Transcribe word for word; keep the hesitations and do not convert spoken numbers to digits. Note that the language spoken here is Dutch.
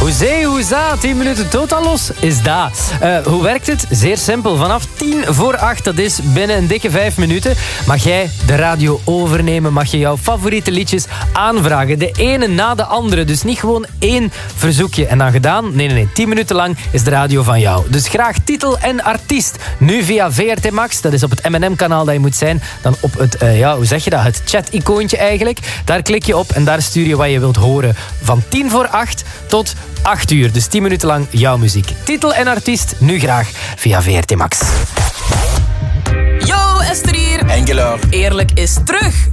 Hoezee, hoeza, tien minuten totaal los is dat. Uh, hoe werkt het? Zeer simpel. Vanaf tien voor acht, dat is binnen een dikke vijf minuten, mag jij de radio overnemen. Mag je jouw favoriete liedjes aanvragen. De ene na de andere. Dus niet gewoon één verzoekje en dan gedaan. Nee, nee, nee. tien minuten lang is de radio van jou. Dus graag titel en artiest. Nu via V R T Max. Dat is op het M en M-kanaal dat je moet zijn. Dan op het, uh, ja, hoe zeg je dat? Het chat-icoontje eigenlijk. Daar klik je op en daar stuur je wat je wilt horen. Van tien voor acht tot acht uur. Dus tien minuten lang jouw muziek. Titel en artiest nu graag via V R T Max. Yo, Esther hier. Angela. Eerlijk is terug.